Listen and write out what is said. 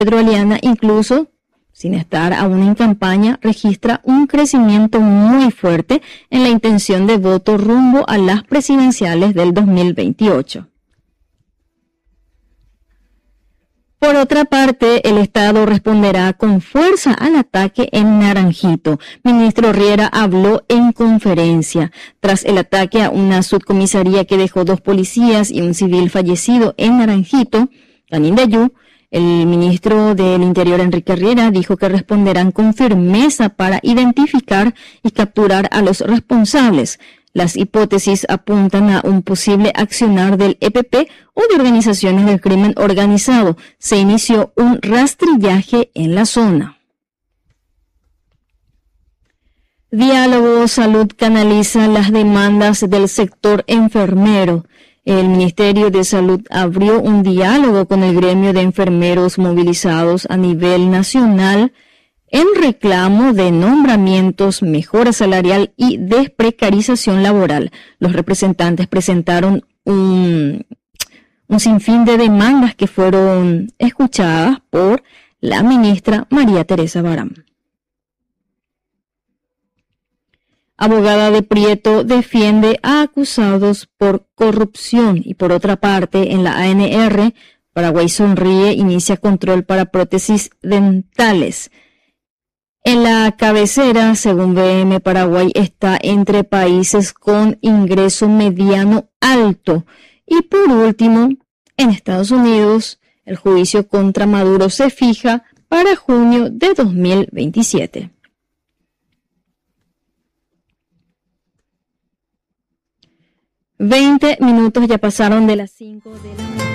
Pedro Aliana, incluso sin estar aún en campaña, registra un crecimiento muy fuerte en la intención de voto rumbo a las presidenciales del 2028. Por otra parte, el Estado responderá con fuerza al ataque en Naranjito. Ministro Riera habló en conferencia. Tras el ataque a una subcomisaría que dejó 2 policías y un civil fallecido en Naranjito, Canindeyú, el ministro del Interior, Enrique Riera, dijo que responderán con firmeza para identificar y capturar a los responsables. Las hipótesis apuntan a un posible accionar del EPP o de organizaciones del crimen organizado. Se inició un rastrillaje en la zona. Diálogo Salud canaliza las demandas del sector enfermero. El Ministerio de Salud abrió un diálogo con el gremio de enfermeros movilizados a nivel nacional en reclamo de nombramientos, mejora salarial y desprecarización laboral. Los representantes presentaron un sinfín de demandas que fueron escuchadas por la ministra María Teresa Barán. Abogada de Prieto defiende a acusados por corrupción. Y por otra parte, en la ANR, Paraguay Sonríe inicia control para prótesis dentales. En la cabecera, según BM, Paraguay está entre países con ingreso mediano alto. Y por último, en Estados Unidos, el juicio contra Maduro se fija para junio de 2027. Veinte minutos ya pasaron de las 5 de la mañana.